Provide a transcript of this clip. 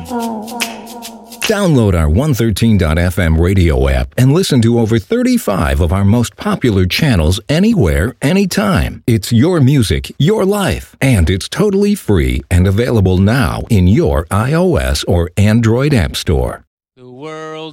Download our 113.fm radio app and listen to over 35 of our most popular channels anywhere, anytime. It's your music, your life, and it's totally free and available now in your iOS or Android app store. The world